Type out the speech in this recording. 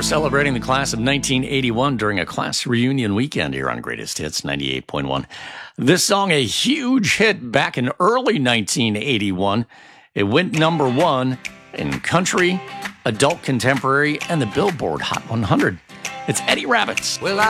are celebrating the class of 1981 during a class reunion weekend here on Greatest Hits 98.1. This song, a huge hit back in early 1981. It went number one in country, adult contemporary, and the Billboard Hot 100. It's Eddie Rabbitt. Well,